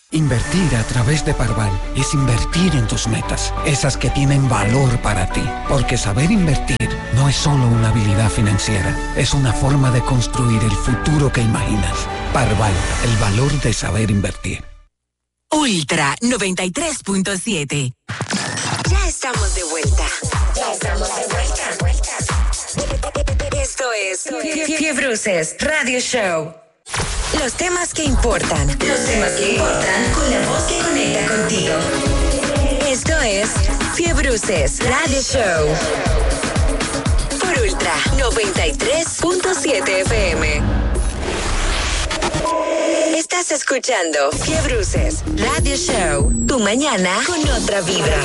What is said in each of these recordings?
Invertir a través de Parval es invertir en tus metas, esas que tienen valor para ti. Porque saber invertir no es solo una habilidad financiera, es una forma de construir el futuro que imaginas. Parval, el valor de saber invertir. Ultra 93.7. Ya estamos de vuelta. Esto es Fiebruces Radio Show. Los temas que importan con la voz que conecta contigo. Esto es Fiebruces Radio Show por Ultra 93.7 FM. Estás escuchando Fiebruces Radio Show, tu mañana con otra vibra.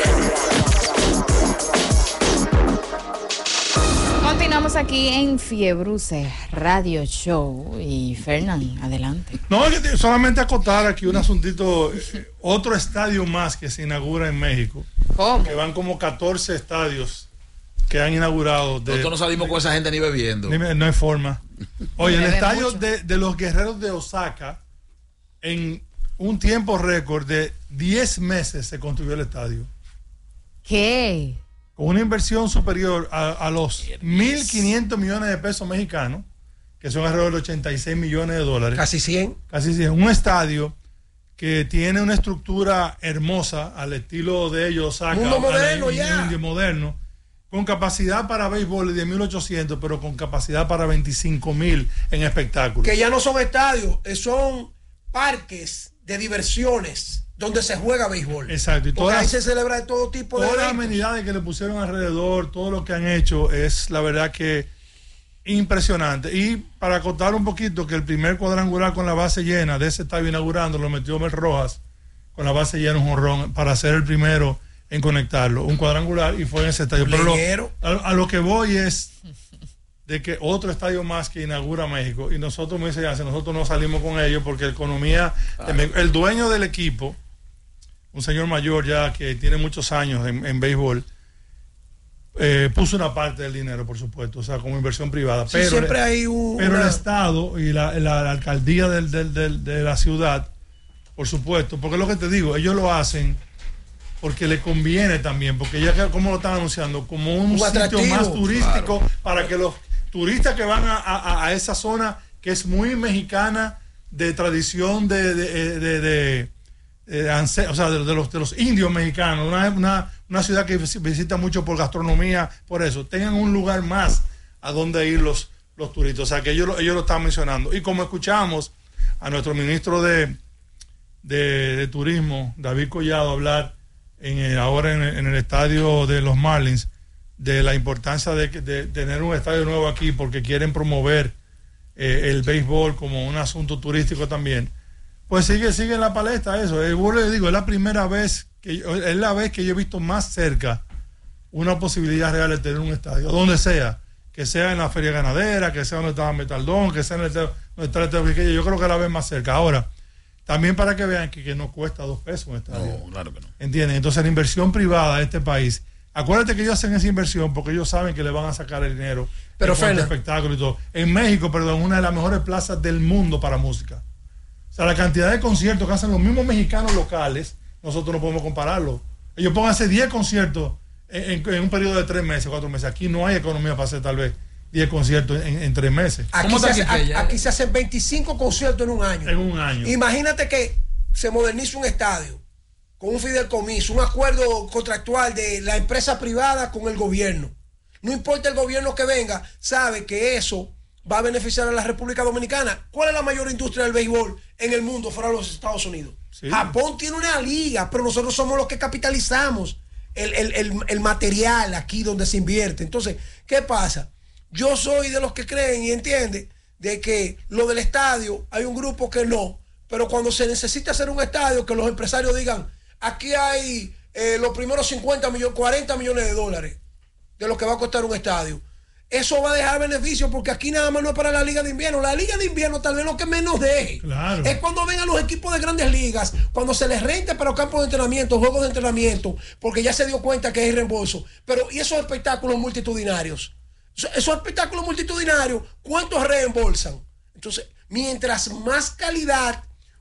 Continuamos aquí en Fiebruces Radio Show y Fernán, adelante. No, solamente acotar aquí un asuntito, otro estadio más que se inaugura en México. ¿Cómo? Que van como 14 estadios que han inaugurado. Nosotros no salimos con esa gente ni bebiendo. No hay forma. Oye, el estadio mucho. de los Guerreros de Osaka, en un tiempo récord de 10 meses se construyó el estadio. ¿Qué? Con una inversión superior a los 1.500 millones de pesos mexicanos, que son alrededor de 86 millones de dólares. Casi 100. Casi 100. Un estadio que tiene una estructura hermosa al estilo de ellos, Osaka, mundo moderno ya. Indio moderno, con capacidad para béisbol de 1.800, pero con capacidad para 25.000 en espectáculos. Que ya no son estadios, son parques de diversiones donde se juega béisbol. Exacto. Y porque ahí se celebra de todo tipo de todas las eventos. amenidades que le pusieron alrededor, todo lo que han hecho, es la verdad que impresionante. Y para contar un poquito, que el primer cuadrangular con la base llena de ese estadio inaugurando lo metió Mel Rojas con la base llena, un jonrón, para ser el primero en conectarlo, un cuadrangular, y fue en ese estadio. Pero a lo que voy es de que otro estadio más que inaugura México, y nosotros, me dice, nosotros no salimos con ellos porque la economía, el dueño del equipo, un señor mayor ya que tiene muchos años en béisbol, puso una parte del dinero, por supuesto, o sea, como inversión privada. Sí, pero siempre hay pero el Estado y la alcaldía de la ciudad, por supuesto, porque es lo que te digo, ellos lo hacen porque le conviene también, porque ya como lo están anunciando, como un sitio atractivo, más turístico, claro, para que los turistas que van a esa zona que es muy mexicana, de tradición de los indios mexicanos, una ciudad que visita mucho por gastronomía, por eso, tengan un lugar más a donde ir los turistas, o sea que ellos lo están mencionando. Y como escuchamos a nuestro ministro de Turismo, David Collado, hablar ahora en el estadio de los Marlins, de la importancia de tener un estadio nuevo aquí, porque quieren promover el béisbol como un asunto turístico también, pues sigue en la palestra eso. Le digo, es la primera vez que yo he visto más cerca una posibilidad real de tener un estadio, donde sea, que sea en la Feria Ganadera, que sea donde estaba Metaldón, que sea donde está el Estadio Vizqueya. Yo creo que la vez más cerca. Ahora, también para que vean que no cuesta $2 un estadio. No, claro que no. ¿Entienden? Entonces la inversión privada de este país, acuérdate que ellos hacen esa inversión porque ellos saben que le van a sacar el dinero. Pero el espectáculo y todo. En México, una de las mejores plazas del mundo para música. O sea, la cantidad de conciertos que hacen los mismos mexicanos locales, nosotros no podemos compararlo. Ellos pongan hacer 10 conciertos en un periodo de 3 meses, 4 meses. Aquí no hay economía para hacer tal vez 10 conciertos en 3 meses. Aquí se hacen 25 conciertos en un año. En un año. Imagínate que se moderniza un estadio con un fideicomiso, un acuerdo contractual de la empresa privada con el gobierno. No importa el gobierno que venga, sabe que eso va a beneficiar a la República Dominicana. ¿Cuál es la mayor industria del béisbol en el mundo fuera de los Estados Unidos? Sí. Japón tiene una liga, pero nosotros somos los que capitalizamos el material aquí donde se invierte. Entonces, ¿qué pasa? Yo soy de los que creen y entienden de que lo del estadio, hay un grupo que no, pero cuando se necesita hacer un estadio, que los empresarios digan, aquí hay los primeros 40 millones de dólares de lo que va a costar un estadio. Eso va a dejar beneficio, porque aquí nada más no es para la Liga de Invierno. La Liga de Invierno tal vez lo que menos deje. Claro. Es cuando vengan los equipos de grandes ligas, cuando se les rente para los campos de entrenamiento, juegos de entrenamiento, porque ya se dio cuenta que hay reembolso. Pero, ¿y esos espectáculos multitudinarios? Esos espectáculos multitudinarios, ¿cuántos reembolsan? Entonces, mientras más calidad,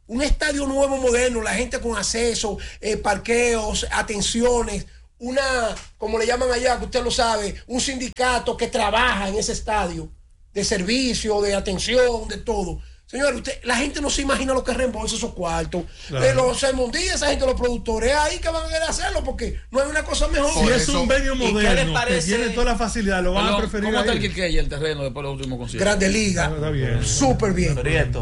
Un estadio nuevo, moderno, la gente con acceso, parqueos, atenciones, como le llaman allá, que usted lo sabe, un sindicato que trabaja en ese estadio, de servicio, de atención, de todo. Señor, la gente no se imagina lo que reembolsa esos cuartos. Claro. Los Sermondías, esa gente, los productores, ahí que van a querer hacerlo porque no hay una cosa mejor. Si es un venue moderno, que tiene toda la facilidad, lo van a preferir. ¿Cómo está el Quiqueya, el terreno, después de los últimos conciertos? Grande Liga. Está bien. Súper bien.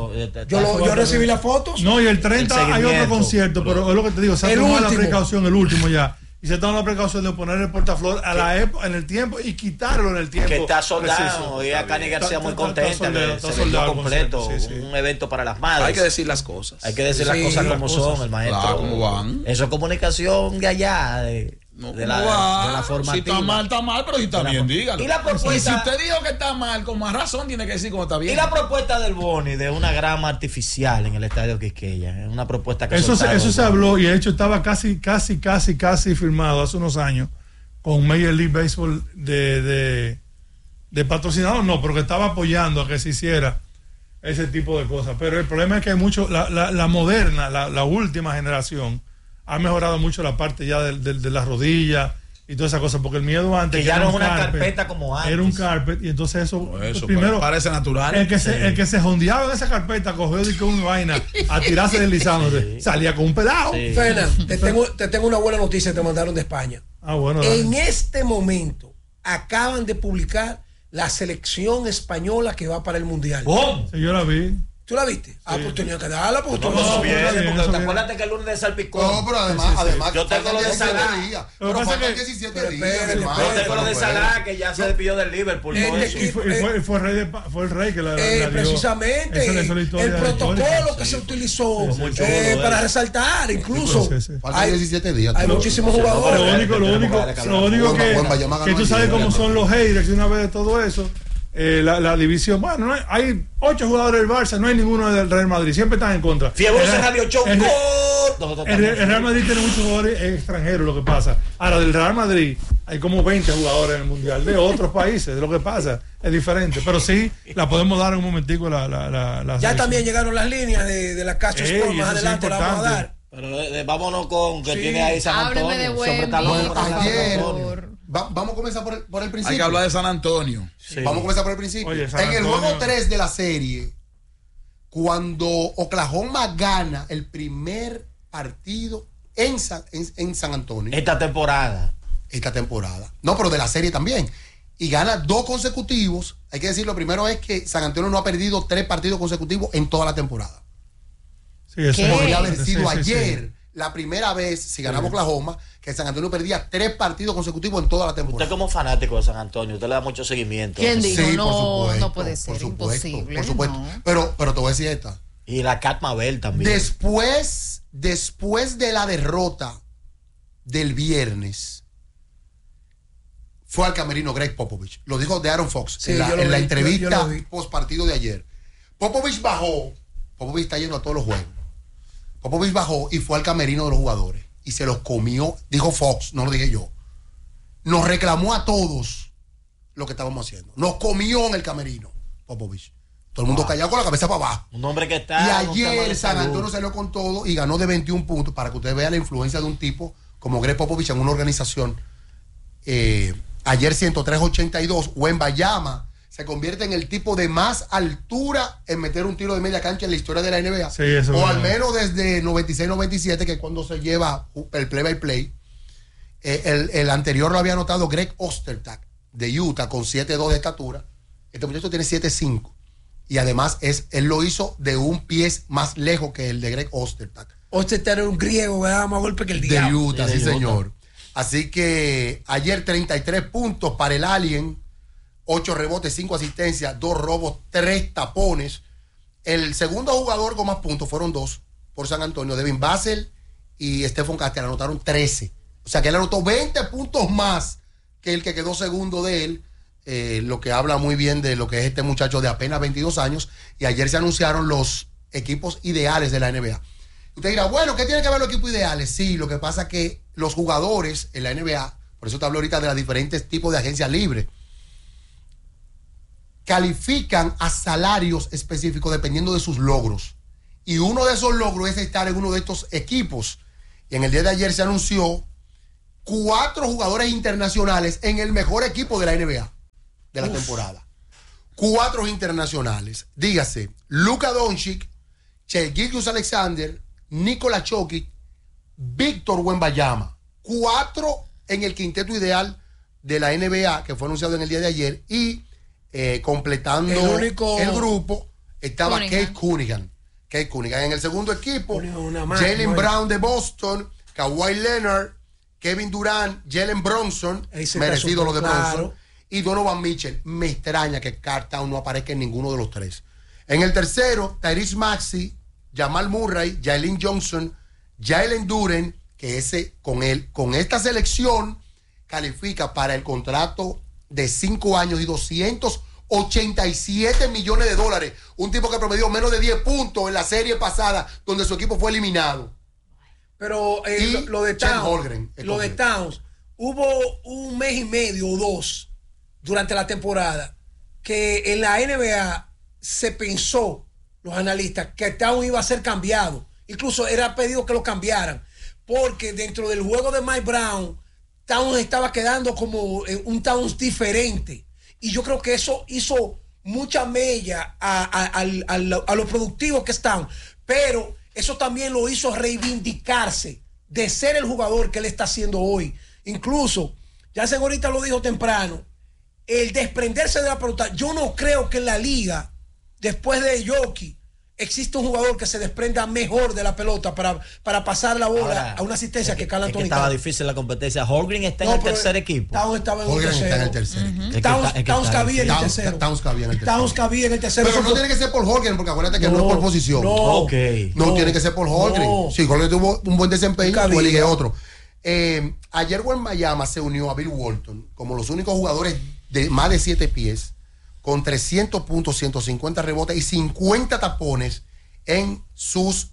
Yo recibí las fotos. No, y el 30 hay otro concierto, pero es lo que te digo, se ha tomado la precaución, el último ya. Y se toma la precaución de poner el portaflor a la época, en el tiempo y quitarlo en el tiempo. Que está soldado. Y a Cani García muy contenta. Está soldado completo. Un evento para las madres. Hay que decir las cosas. Hay que decir las cosas como son, el maestro. Claro, como van. Eso es comunicación de allá, de la formativa. Si está mal, pero si está bien, dígalo. Y la propuesta, y si usted dijo que está mal, con más razón tiene que decir cómo está bien. Y la propuesta del Boni de una grama artificial en el estadio Quisqueya, es una propuesta que eso se habló y de hecho estaba casi firmado hace unos años con Major League Baseball de patrocinador, no, pero que estaba apoyando a que se hiciera ese tipo de cosas. Pero el problema es que hay mucho, la moderna, la última generación ha mejorado mucho la parte ya de la rodilla y todas esas cosas, porque el miedo antes que ya no es una carpeta como antes, era un carpet, y entonces eso primero parece natural. El que se jondeaba en esa carpeta cogió de una vaina a tirarse deslizándose, salía con un pelado. Fernan, te tengo una buena noticia, te mandaron de España. Bueno, en este momento acaban de publicar la selección española que va para el mundial. Sí, yo la vi. ¿Tú la viste? Pues tenía que darla porque porque acuérdate que el lunes de salpicón. No, pero además yo tengo lo de Salah. Pero faltan 17 días. Yo tengo lo de Salah que ya se despidió del Liverpool. Fue el rey que la dio. Precisamente el protocolo que se utilizó para resaltar, incluso. Faltan 17 días. Hay muchísimos jugadores. Lo único que tú sabes cómo son los haters de una vez de todo eso. La división, bueno, hay 8 jugadores del Barça, no hay ninguno del Real Madrid, siempre están en contra. Radio Show. El Real Madrid tiene muchos jugadores extranjeros, lo que pasa. Ahora, del Real Madrid hay como 20 jugadores en el Mundial de otros países, lo que pasa es diferente, pero sí la podemos dar en un momentico ya también llegaron las líneas de la Cacho Sport, más adelante la vamos a dar. Pero vámonos con que tiene ahí San Antonio. Hábleme de ayer. Vamos a comenzar por el principio. Hay que hablar de San Antonio. Sí. Vamos a comenzar por el principio. Oye, en el juego 3 de la serie, cuando Oklahoma gana el primer partido en San Antonio. Esta temporada. No, pero de la serie también. Y gana 2 consecutivos. Hay que decir, lo primero es que San Antonio no ha perdido 3 partidos consecutivos en toda la temporada. Sí, eso podría haber sido ayer. La primera vez, si ganaba Oklahoma, que San Antonio perdía 3 partidos consecutivos en toda la temporada. Usted como fanático de San Antonio, usted le da mucho seguimiento. ¿Quién dijo? Sí, No puede ser, imposible. Por supuesto. No. Pero te voy a decir esta. Y la Cat Mabel también. Después de la derrota del viernes, fue al camerino Greg Popovich. Lo dijo de Aaron Fox en la entrevista post partido de ayer. Popovich bajó. Popovich está yendo a todos los juegos. Popovich bajó y fue al camerino de los jugadores y se los comió, dijo Fox, no lo dije yo. Nos reclamó a todos lo que estábamos haciendo. Nos comió en el camerino, Popovich. Todo el mundo callado con la cabeza para abajo. Un hombre que está. Y ayer San Antonio salió con todo y ganó de 21 puntos para que usted vea la influencia de un tipo como Greg Popovich en una organización. Ayer 103-82, Wembanyama se convierte en el tipo de más altura en meter un tiro de media cancha en la historia de la NBA. Sí, eso o al menos desde 96-97, que es cuando se lleva el play-by-play. El anterior lo había anotado Greg Ostertag de Utah con 7'2 de estatura. Este muchacho tiene 7'5. Y además él lo hizo de un pie más lejos que el de Greg Ostertag. Ostertag era un griego, ¿verdad? Más golpe que el diablo. De Utah, sí, señor. Así que ayer 33 puntos para el Alien. 8 rebotes, 5 asistencias, 2 robos, 3 tapones. El segundo jugador con más puntos fueron 2 por San Antonio. Devin Vassell y Stephon Castel anotaron 13. O sea que él anotó 20 puntos más que el que quedó segundo de él. Lo que habla muy bien de lo que es este muchacho de apenas 22 años. Y ayer se anunciaron los equipos ideales de la NBA. Usted dirá, bueno, ¿qué tiene que ver los equipos ideales? Sí, lo que pasa es que los jugadores en la NBA, por eso te hablo ahorita de los diferentes tipos de agencias libres, califican a salarios específicos dependiendo de sus logros. Y uno de esos logros es estar en uno de estos equipos. Y en el día de ayer se anunció 4 jugadores internacionales en el mejor equipo de la NBA de la temporada. 4 internacionales. Dígase, Luka Doncic, Shai Gilgeous-Alexander, Nikola Jokic, Víctor Wembanyama. 4 en el quinteto ideal de la NBA que fue anunciado en el día de ayer. Y completando el grupo estaba Kate Cunningham. En el segundo equipo, Jaylen Brown de Boston, Kawhi Leonard, Kevin Durant, Jalen Brunson, merecido lo de Brunson, y Donovan Mitchell. Me extraña que Karl Towns no aparezca en ninguno de los 3. En el tercero, Tyrese Maxey, Jamal Murray, Jalen Johnson, Jalen Duren, que ese con esta selección califica para el contrato de 5 años y $287 millones. Un tipo que promedió menos de 10 puntos en la serie pasada, donde su equipo fue eliminado. Pero lo de Towns, hubo un mes y medio o 2 durante la temporada que en la NBA se pensó, los analistas, que Towns iba a ser cambiado. Incluso era pedido que lo cambiaran, porque dentro del juego de Mike Brown, Towns estaba quedando como un Towns diferente. Y yo creo que eso hizo mucha mella a lo productivo que están. Pero eso también lo hizo reivindicarse de ser el jugador que él está haciendo hoy. Incluso, ya ahorita lo dijo temprano, el desprenderse de la pelota. Yo no creo que en la liga, después de Jokic, existe un jugador que se desprenda mejor de la pelota para pasar la bola. Ahora, a una asistencia que Karl Anthony. Estaba difícil la competencia. Holmgren está en el tercer equipo. Towns estaba en el tercer. Towns cabía en el tercero. Towns cabía en el tercero. Pero no tiene que ser por Holmgren, porque acuérdate que no es por posición. No tiene que ser por Holmgren. Si Holmgren tuvo un buen desempeño, tú eliges otro. Ayer Wembanyama se unió a Bill Walton como los únicos jugadores de más de 7 pies con 300 puntos, 150 rebotes y 50 tapones en sus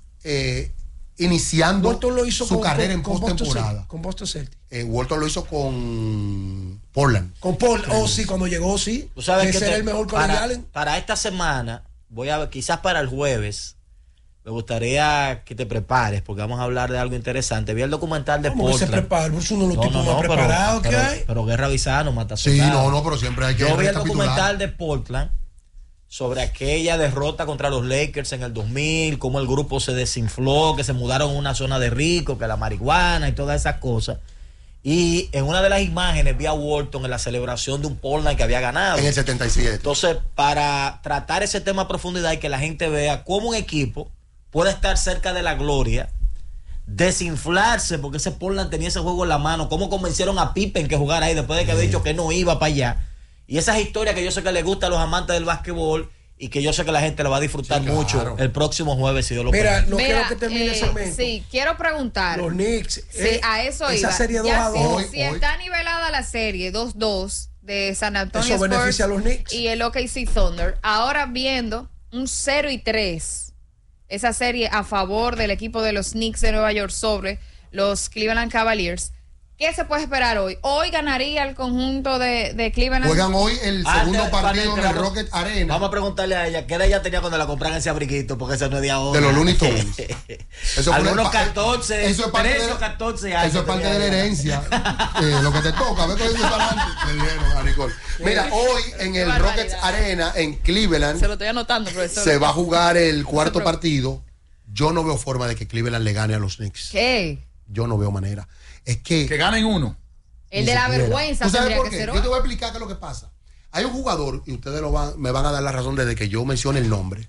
iniciando su carrera en postemporada. Con Boston Celtics. Walton lo hizo con Portland. Sí, cuando llegó, sí. Tú sabes que era el mejor con Allen. Para esta semana, quizás para el jueves, me gustaría que te prepares, porque vamos a hablar de algo interesante. Vi el documental de Portland. ¿Cómo se prepara? Es uno de los tipos más preparados que hay. Pero Guerra Avisano mata Sí, pero siempre hay que Yo vi el documental de Portland sobre aquella derrota contra los Lakers en el 2000, cómo el grupo se desinfló, que se mudaron a una zona de ricos, que la marihuana y todas esas cosas. Y en una de las imágenes vi a Walton en la celebración de un Portland que había ganado. En el 77. Entonces, para tratar ese tema a profundidad y que la gente vea cómo un equipo puede estar cerca de la gloria, desinflarse, porque ese Portland tenía ese juego en la mano, cómo convencieron a Pippen que jugara ahí después de que había dicho que no iba para allá. Y esas historias que yo sé que le gustan a los amantes del básquetbol y que yo sé que la gente lo va a disfrutar mucho el próximo jueves, si Dios lo permite. No quiero que termine ese segmento. Sí, quiero preguntar. Los Knicks. Sí, a eso esa iba. Serie 2-2. Si está nivelada la serie 2-2 de San Antonio Spurs beneficia a los Knicks y el OKC Thunder, ahora viendo un 0-3, esa serie a favor del equipo de los Knicks de Nueva York sobre los Cleveland Cavaliers. ¿Qué se puede esperar hoy? Hoy ganaría el conjunto de Cleveland. Juegan hoy el segundo partido en el Rocket Arena. Vamos a preguntarle a ella, ¿qué edad ella tenía cuando la compraron ese abriquito? Porque eso no es de ahora. De los Looney Tunes. Eso algunos 14, eso es 13 o 14 años. Eso es parte de la herencia. Lo que te toca, ve con eso para adelante. Me dijeron a Nicole. Mira, hoy en el Rocket Arena, en Cleveland, se lo estoy anotando, profesor. Se va a jugar el cuarto partido. Yo no veo forma de que Cleveland le gane a los Knicks. ¿Qué? Yo no veo manera. Es que ganen uno. El de la vergüenza. ¿Tú sabes por qué? Yo te voy a explicar qué es lo que pasa. Hay un jugador, y ustedes me van a dar la razón desde que yo mencione el nombre,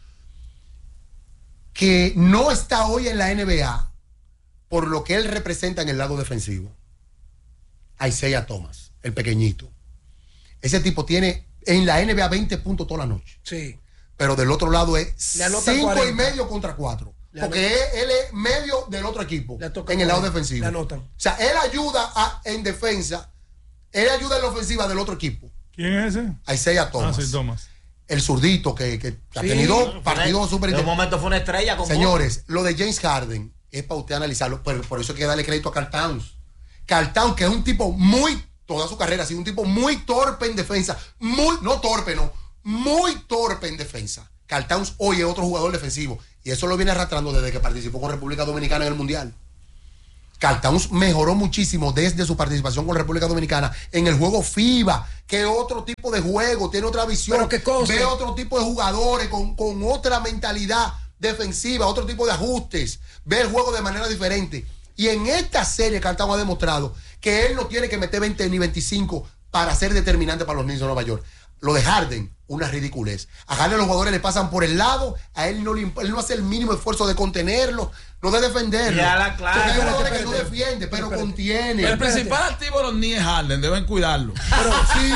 que no está hoy en la NBA por lo que él representa en el lado defensivo. Isaiah Thomas, el pequeñito. Ese tipo tiene en la NBA 20 puntos toda la noche. Sí. Pero del otro lado es 5.5 contra 4. Porque él es medio del otro equipo en el lado defensivo. O sea, él ayuda en defensa, él ayuda en la ofensiva del otro equipo. ¿Quién es ese? Isaiah Thomas. Sí, Thomas. El zurdito que ha tenido partidos súper interesantes. En un momento fue una estrella. Señores, lo de James Harden es para usted analizarlo, pero por eso hay que darle crédito a Karl Towns. Karl Towns, que es un tipo toda su carrera ha sido un tipo muy torpe en defensa. Muy torpe en defensa. Karl Towns hoy es otro jugador defensivo. Y eso lo viene arrastrando desde que participó con República Dominicana en el Mundial. Carl Towns mejoró muchísimo desde su participación con República Dominicana en el juego FIBA, que es otro tipo de juego, tiene otra visión, ve otro tipo de jugadores con otra mentalidad defensiva, otro tipo de ajustes, ve el juego de manera diferente. Y en esta serie Carl Towns ha demostrado que él no tiene que meter 20 ni 25 para ser determinante para los Knicks de Nueva York. Lo de Harden, una ridiculez. A Harden los jugadores le pasan por el lado, a él él no hace el mínimo esfuerzo de contenerlo, no de defenderlo. Ya la clave. Porque hay jugadores que no defiende, pero contiene. El principal activo de los Knicks es Harden, deben cuidarlo. Pero sí,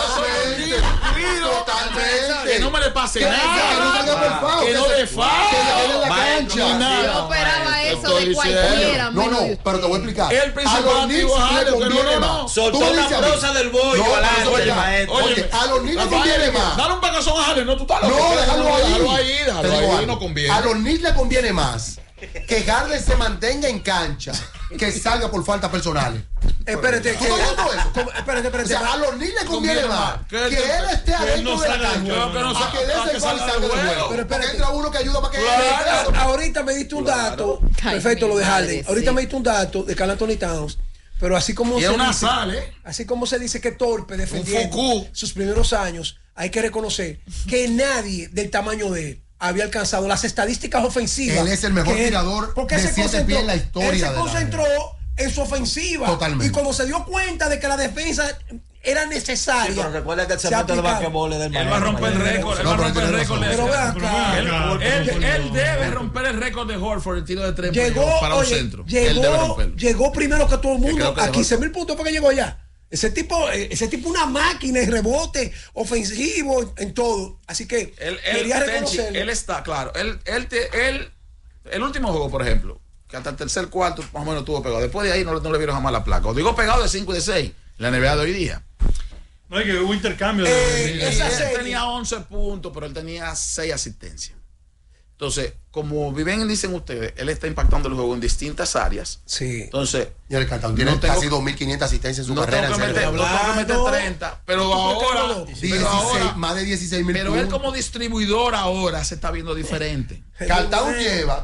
totalmente. Que no me le pase nada. Que no le falte. Que se quede en la cancha. Yo esperaba eso de cualquiera. No, pero te voy a explicar. El principal activo es Harden. Soltó una prosa del bollo adelante. Oye, a los Knicks les conviene más. Dale un pagazón a Harden, no, tú estás loco. No, déjalo ahí, no conviene. A los Knicks le conviene más que Harden se mantenga en cancha que salga por faltas personales. Espérate, ¿Tú estás viendo eso? Espérate. O sea, a los Knicks le conviene más que él esté adentro de la cancha a que dé ese gol y salga del juego. Pero porque entra uno que ayuda para que ahorita me diste un dato, perfecto lo de Harden. Ahorita me diste un dato de Karl Anthony Towns. Pero así como y se una dice, sal, así como se dice que torpe defendiendo sus primeros años, hay que reconocer que nadie del tamaño de él había alcanzado las estadísticas ofensivas. Él es el mejor tirador de 7 pies en la historia. Él se concentró en su ofensiva. Totalmente. Y cuando se dio cuenta de que la defensa era necesaria. Sí, pero recuerda que el segmento de basquetbol es del maestro. Él va a romper el récord. Él va a romper el récord. Pero ve acá. Él debe romper el récord de Horford en tiro de 3 para un centro. Él debe romperlo. Llegó primero que todo el mundo a 15,000 puntos porque llegó allá. Ese tipo una máquina en rebote, ofensivo, en todo. Así que quería reconocerlo. Él está, claro. El último juego, por ejemplo, que hasta el tercer cuarto más o menos tuvo pegado. Después de ahí no le vieron jamás la placa. O digo pegado de 5 y de 6. La NBA de hoy día. No, hay que hubo intercambio. Él tenía 11 puntos, pero él tenía 6 asistencias. Entonces, como dicen ustedes, él está impactando el juego en distintas áreas. Sí. Entonces, y el Cartón tiene casi 2.500 asistencias en su carrera. No tengo que meter 30, pero ahora, 16, más de 16,000 pero él como distribuidor ahora se está viendo diferente. Cartón lleva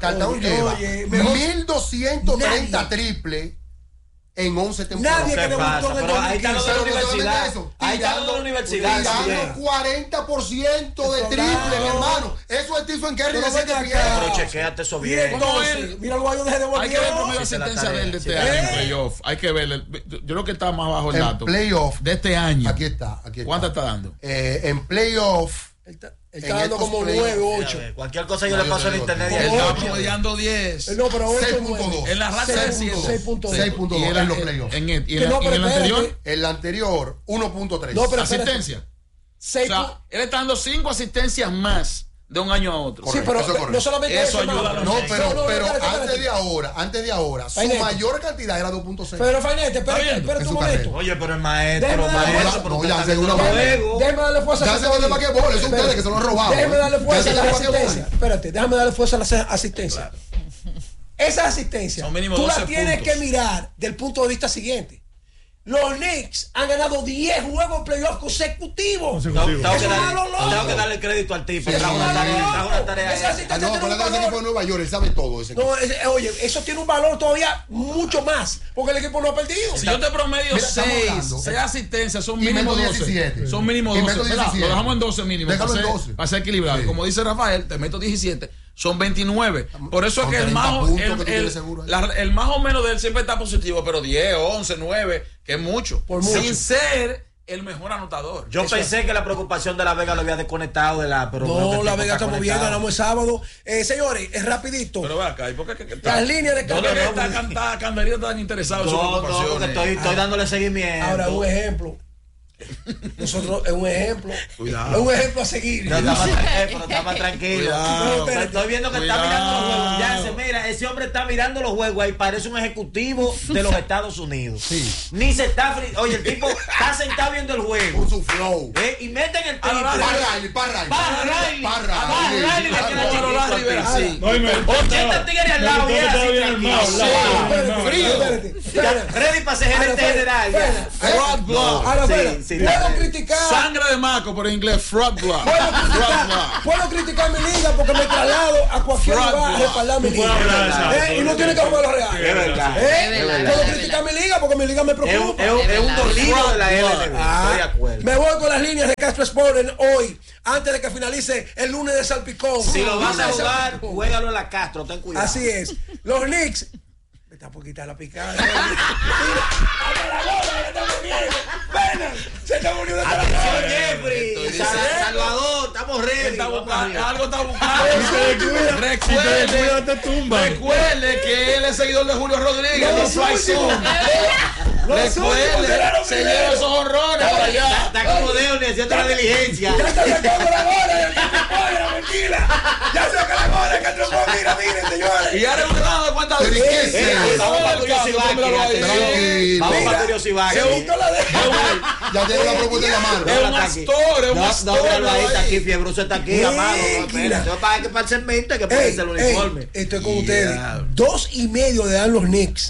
1.230 triples en 11 temporadas. Nadie que debutó en el 2015. Ahí está lo de la universidad. Ahí está lo de la universidad. Tirando 40% de triple, mi hermano. Eso es Stephen Curry de 7 pies. Pero chequéate eso bien. Mira el guayo de devolvió. Hay que ver el promedio de asistencia de él de este año en playoff. Hay que ver. Yo creo que está más bajo el dato. Playoff de este año. Aquí está. ¿Cuánto está dando? En playoff. Está dando como 9, 8. Cualquier cosa yo le paso en internet. Él está promediando 10. No, pero 6.2. En la raza de 6.2 en los playoffs. ¿Y en el anterior? El anterior, 1.3. No, pero asistencia. O sea, él está dando 5 asistencias más de un año a otro. Sí, pero no solamente eso ayuda a los No, pero antes de ahora, su mayor cantidad era 2.6. Pero Fainete, espera un momento. Oye, pero el maestro, ya seguro déjame darle fuerza a la basquetbol, es ustedes que se lo han robado. Déjame darle fuerza a la asistencia. Espérate, déjame darle fuerza a la asistencia. Esa asistencia, tú la tienes que mirar del punto de vista siguiente. Los Knicks han ganado 10 juegos playoffs consecutivos. Tengo que darle crédito al tipo. Trajo una tarea. Ese equipo de Nueva York, él sabe todo. Oye, eso tiene un valor todavía mucho más, porque el equipo no ha perdido. Si yo te promedio 6 asistencias, son mínimo 12. Son mínimo 12. Lo dejamos en 12 mínimo. Para ser equilibrado. Como dice Rafael, te meto 17. Son 29. Por eso es que el más o menos de él siempre está positivo, pero 10, 11, 9, que es mucho. Sin ser el mejor anotador. Yo pensé que la preocupación de La Vega lo había desconectado de la. Pero no, La Vega estamos bien, ganamos el sábado. Señores, es rapidito. Pero ve acá, ¿y por qué las líneas de Candaría tan interesado en su preocupación? Estoy dándole seguimiento. Ahora, un ejemplo. Nosotros es un ejemplo. Cuidado. Es un ejemplo a seguir. Pero está más tranquilo. Estoy viendo que está mirando los juegos. Ya mira, ese hombre está mirando los juegos ahí. Parece un ejecutivo de los Estados Unidos. Sí. Ni se está. Oye, el tipo está sentado viendo el juego. Con su flow. Y meten el triple. Para Riley. 80 tigres al lado. Frío. Ready para ser gerente general. Fraud blood. Puedo criticar. Sangre de maco, por inglés, fraud blood. Puedo criticar mi liga porque me traslado a cualquier lugar a respaldar mi liga. Y no tiene que jugar los reales. Puedo criticar mi liga porque mi liga me preocupa. Es un dolino de la LNB. Estoy de acuerdo. Me voy con las líneas de Castro Sport hoy, antes de que finalice el lunes de Salpicón. Si lo vas a jugar, juégalo en la Castro, ten cuidado. Así es. Los Knicks. Me está por quitar la picada. Se está muriendo de atención, Jeffrey. Salvador, estamos ready. Algo está buscando. Recuerde que él es seguidor de Julio Rodríguez. No fly soon. Recuerde, se lleva esos horrores para allá. Está como Deone haciendo la diligencia. Ya se sacó la gorra. Ya se sacó la gorra. Miren, señores. Y ahora un grado de cuenta de vamos para Curiosidad. Se gustó la de. Ya tiene la propuesta en la mano. Es un actor. Está aquí, Fiebruso está aquí, amado. Para el segmento hay que ponerse el uniforme. Estoy con ustedes. 2.5 le dan los Knicks.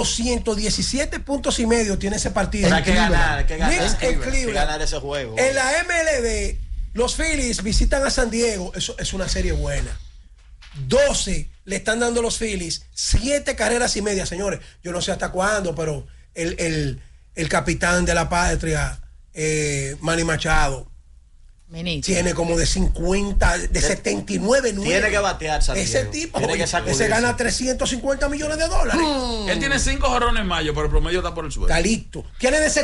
217 puntos y medio tiene ese partido. Hay que ganar, Knicks en Cleveland. Hay que ganar ese juego. En la MLB, los Phillies visitan a San Diego. Eso es una serie buena. 12 le están dando los Phillies, 7 carreras y media, señores. Yo no sé hasta cuándo, pero el capitán de la patria, Manny Machado, tiene como de 50, de 79, 9. Tiene que batear, San Diego. Ese tipo, ese gana $350 millones. Él tiene 5 jorrones en mayo, pero el promedio está por el suelo. Calixto. Tiene de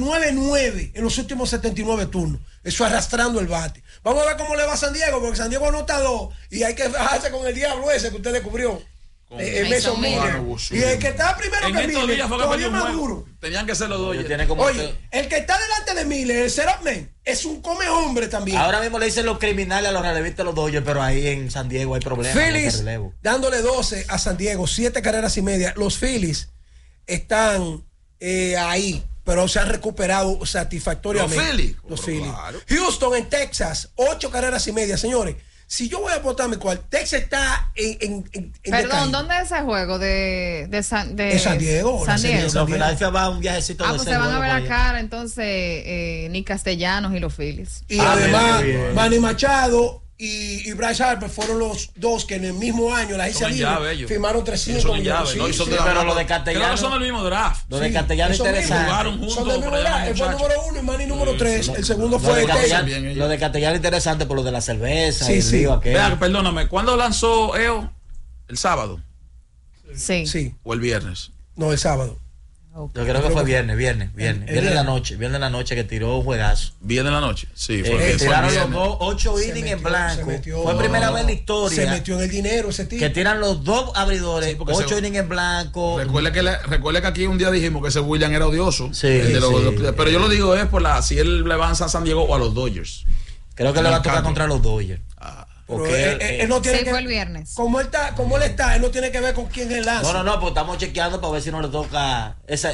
79-9 en los últimos 79 turnos. Eso arrastrando el bate. Vamos a ver cómo le va a San Diego, porque San Diego anota 2 y hay que bajarse con el diablo ese que usted descubrió. Mason Miller. Y el que está primero en que Miller, todavía más duro. Tenían que ser los dos. Oye, el que está delante de Miller, el setup man, es un come hombre también. Ahora mismo le dicen los criminales a los relevistas de los Dodgers, pero ahí en San Diego hay problemas. Phillies dándole 12 a San Diego, 7 carreras y media. Los Phillies están ahí, pero se han recuperado satisfactoriamente. Los Phillies. Claro. Houston en Texas, 8 carreras y media, señores. Si yo voy a apostar mi cual, Texas está en Perdón, ¿dónde es ese juego? De San Diego. San Diego. Filadelfia va un viajecito de pues se van a ver la cara entonces Nick Castellanos y los Phillies. Y además, Manny Machado y Bryce Harper fueron los dos que en el mismo año la agencia libre firmaron 300 millones. Pero lo de Castellanos son del mismo draft. Lo de Castellanos interesante. Jugaron juntos. Son del mismo draft. Él fue el número 1 y Manny número 3. El segundo fue lo de Castellanos interesante por lo de la cerveza y el río aquel. Vea, perdóname, ¿cuándo lanzó EO? ¿El sábado? Sí. ¿O el viernes? No, el sábado. Yo creo que fue viernes en la noche que tiró un juegazo. Viernes en la noche, sí. Tiraron los dos 8 innings en blanco. Fue primera vez en la historia. Se metió en el dinero ese tipo. Que tiran los dos abridores, 8 innings en blanco. Recuerde que aquí un día dijimos que ese William era odioso. Sí. Pero yo lo digo es por si él le avanza a San Diego o a los Dodgers. Creo que le va a tocar contra los Dodgers. Él no tiene fue el viernes. Como él está, él no tiene que ver con quién él lanza. No, pues estamos chequeando para ver si no le toca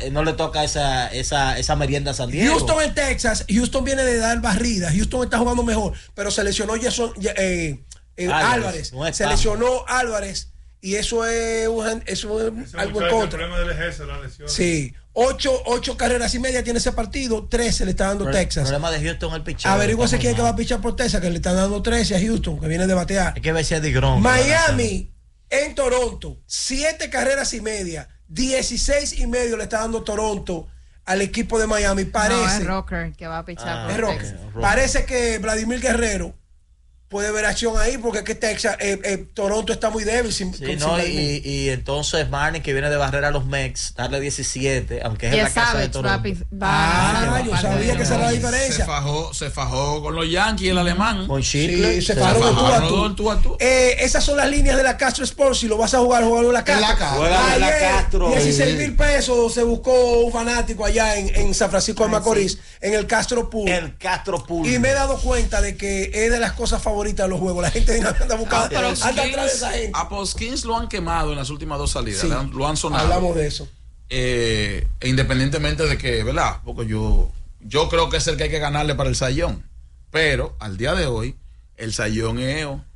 esa merienda a San Diego. Houston en Texas, Houston viene de dar barridas, Houston está jugando mejor, pero se lesionó Álvarez. Se lesionó Álvarez y eso es algo en contra. El problema de vejez, la lesión. Sí. 8 carreras y media tiene ese partido, 13 le está dando Texas. El problema de Houston es el picheo. Averíguase quién que va a pichar por Texas, que le están dando 13 a Houston, que viene de batear. Hay que ver si es DeGrom. Miami en Toronto, 7 carreras y media, 16 y medio le está dando Toronto al equipo de Miami. Parece. No, es Rocker que va a pichar por Texas. Parece que Vladimir Guerrero puede ver acción ahí porque es que Texas, Toronto está muy débil. Y entonces Barney, que viene de barrer a los Mets, darle 17, aunque es en la casa de Toronto. Yo sabía que esa era la diferencia. Se fajó con los Yankees, el alemán. Con Chicle. Se fajó tú a tú. Esas son las líneas de la Castro Sports. Si lo vas a jugar, jugarlo en la Castro. Juega en la Castro. 16,000 pesos se buscó un fanático allá en San Francisco de Macorís, en el Castro Pool. Y me he dado cuenta de que es de las cosas favoritas de los juegos. La gente anda buscando anda atrás de esa gente. A Poskins lo han quemado en las últimas 2 salidas. Sí, lo han sonado. Hablamos de eso. Independientemente de que, ¿verdad? Porque yo creo que es el que hay que ganarle para el Sayón. Pero al día de hoy, el Sayón es EO.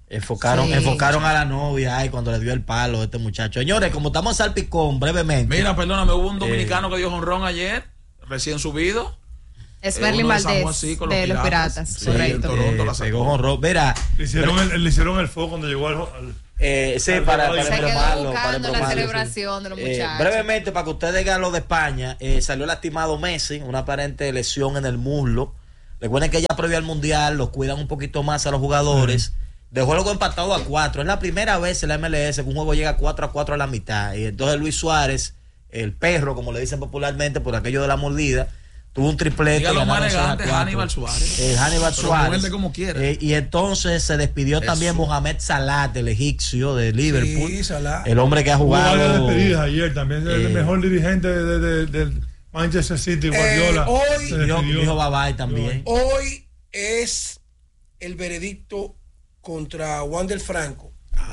Enfocaron a la novia cuando le dio el palo a este muchacho. Señores, como estamos al salpicón, brevemente. Mira, perdóname, hubo un dominicano que dio jonrón ayer, recién subido. Es Merlin Valdés de los Piratas. Sí, correcto. Pegó jonrón. Mira, le hicieron el fuego cuando llegó al para embromarlo, la celebración de los muchachos. Brevemente, para que ustedes digan lo de España, salió lastimado Messi, una aparente lesión en el muslo. Recuerden que ya previo al Mundial los cuidan un poquito más a los jugadores. Dejó el juego empatado a 4. Es la primera vez en la MLS que un juego llega 4-4 a la mitad. Y entonces Luis Suárez, el perro, como le dicen popularmente, por aquello de la mordida, tuvo un triplete. Dígalo más elegante, Hannibal Suárez. Hannibal Suárez. Como quiere. Y entonces se despidió también Mohamed Salah, el egipcio de Liverpool. Sí, Salah. El hombre que ha jugado. Hubo varias despedidas ayer también. El mejor dirigente del Manchester City, Guardiola. Hoy dijo bye-bye también. Hoy es el veredicto contra Wander Franco.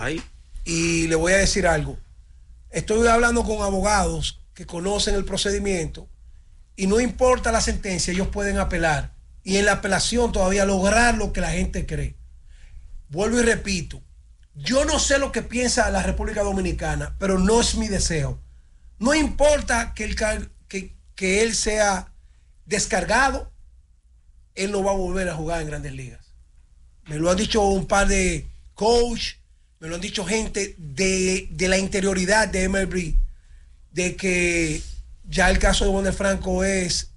Y le voy a decir algo. Estoy hablando con abogados que conocen el procedimiento y no importa la sentencia, ellos pueden apelar y en la apelación todavía lograr lo que la gente cree. Vuelvo y repito, yo no sé lo que piensa la República Dominicana, pero no es mi deseo. No importa que él sea descargado, él no va a volver a jugar en Grandes Ligas. Me lo han dicho un par de coach, me lo han dicho gente de la interioridad de MLB, de que ya el caso de Wander Franco es,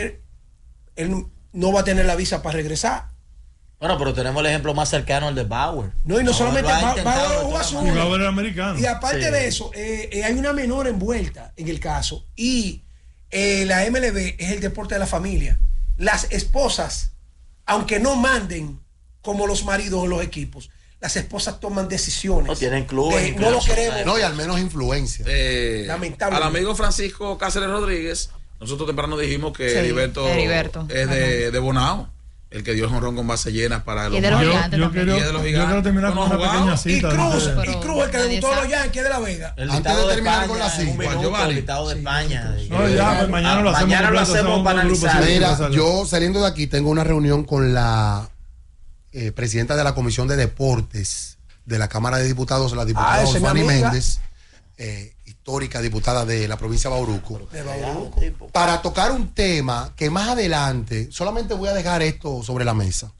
él no va a tener la visa para regresar. Bueno, pero tenemos el ejemplo más cercano, el de Bauer. No, y no solamente Bauer es americano. Y aparte de eso, hay una menor envuelta en el caso y la MLB es el deporte de la familia. Las esposas, aunque no manden como los maridos o los equipos, las esposas toman decisiones. No tienen clubes. No lo queremos. No, y al menos influencia. Lamentablemente. Al amigo Francisco Cáceres Rodríguez, nosotros temprano dijimos que Heriberto es de Bonao, el que dio jonrón con base llenas para los Gigantes. Yo quiero terminar con una pequeña cita. Y Cruz, el que debutó a los Yankees de La Vega. Antes de terminar con la cita. El listado de España. No, ya, pues mañana lo hacemos para analizar. Mira, yo saliendo de aquí tengo una reunión con la presidenta de la Comisión de Deportes de la Cámara de Diputados, la diputada Fanny Méndez, histórica diputada de la provincia de Bauruco, para tocar un tema que más adelante, solamente voy a dejar esto sobre la mesa.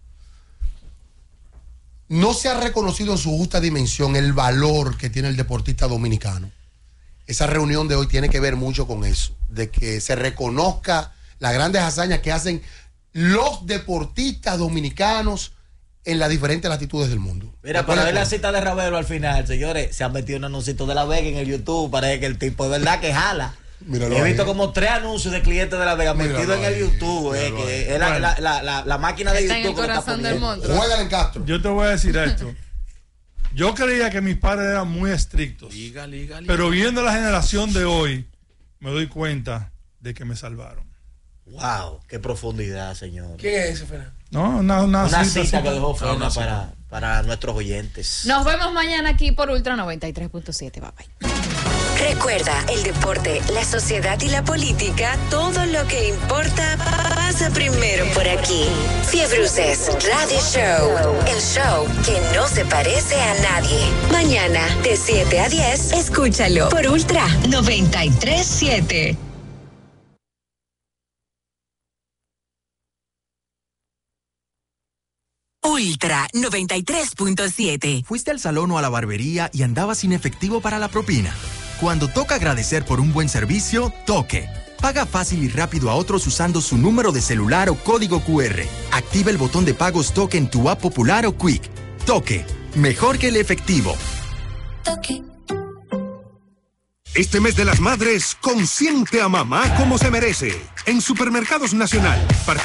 No se ha reconocido en su justa dimensión el valor que tiene el deportista dominicano. Esa reunión de hoy tiene que ver mucho con eso, de que se reconozca las grandes hazañas que hacen los deportistas dominicanos en las diferentes latitudes del mundo. Mira, para ver la cita de Ravelo al final, señores, se han metido un anuncito de La Vega en el YouTube. Parece que el tipo de verdad que jala. Míralo. He visto como 3 anuncios de clientes de La Vega metidos en el YouTube. Que es la máquina de está YouTube. En el corazón del monstruo. Juegan en Castro. Yo te voy a decir esto. Yo creía que mis padres eran muy estrictos. Pero viendo la generación de hoy, me doy cuenta de que me salvaron. Wow, qué profundidad, señor. ¿Quién es ese, Fernando? No, una cita que dejó Fena para nuestros oyentes. Nos vemos mañana aquí por Ultra 93.7. Bye bye. Recuerda, el deporte, la sociedad y la política, todo lo que importa pasa primero por aquí. Fiebruces Radio Show, el show que no se parece a nadie. Mañana de 7 a 10, escúchalo por Ultra 93.7. Ultra 93.7. Fuiste al salón o a la barbería y andabas sin efectivo para la propina. Cuando toca agradecer por un buen servicio, toque. Paga fácil y rápido a otros usando su número de celular o código QR. Activa el botón de pagos Toque en tu app Popular o Quick. Toque. Mejor que el efectivo. Toque. Este mes de las madres, consiente a mamá como se merece. En Supermercados Nacional.